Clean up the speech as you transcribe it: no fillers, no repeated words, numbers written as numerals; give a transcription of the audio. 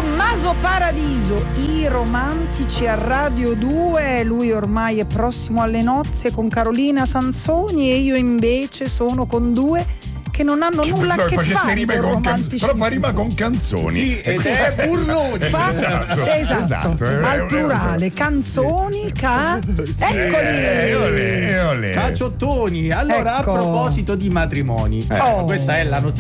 Tommaso Paradiso, i romantici a Radio 2. Lui ormai è prossimo alle nozze con Carolina Sansoni e io invece sono con due che non hanno nulla a che fare con romantici. Però fa rima con canzoni. Sì, ed è burloni. Esatto. Al plurale, canzoni, eccoli. Caciottoni. Allora, Ecco. a proposito di matrimoni, questa è la notizia